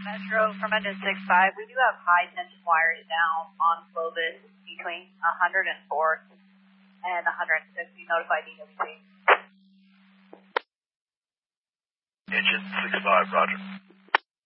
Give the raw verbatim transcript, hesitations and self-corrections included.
Metro from engine six five. We do have high tension wires down on Clovis between one hundred four and one hundred six. We notified D W C. Engine six five, roger.